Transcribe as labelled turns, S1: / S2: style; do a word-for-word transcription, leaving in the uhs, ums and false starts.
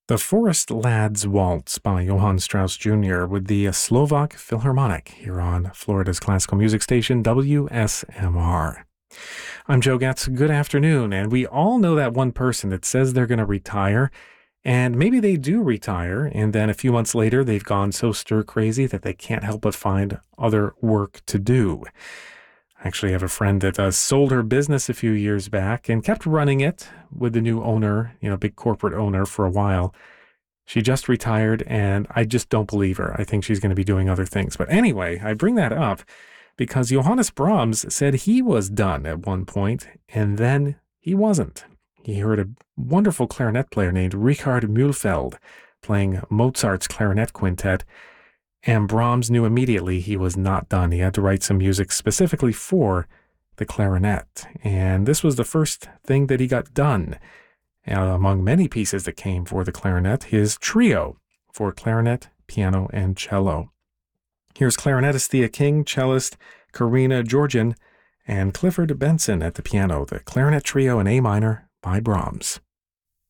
S1: The Forest Lads Waltz by Johann Strauss Junior with the Slovak Philharmonic here on Florida's classical music station, W S M R. I'm Joe Getz. Good afternoon. And we all know that one person that says they're going to retire, and maybe they do retire, and then a few months later they've gone so stir crazy that they can't help but find other work to do. I actually have a friend that uh, sold her business a few years back and kept running it with the new owner, you know, big corporate owner for a while. She just retired, and I just don't believe her. I think she's going to be doing other things. But anyway, I bring that up because Johannes Brahms said he was done at one point, and then he wasn't. He heard a wonderful clarinet player named Richard Mühlfeld playing Mozart's clarinet quintet, and Brahms knew immediately he was not done. He had to write some music specifically for the clarinet. And this was the first thing that he got done. Uh, among many pieces that came for the clarinet, his trio for clarinet, piano, and cello. Here's clarinetist Thea King, cellist Karina Georgian, and Clifford Benson at the piano, the clarinet trio in A minor by Brahms.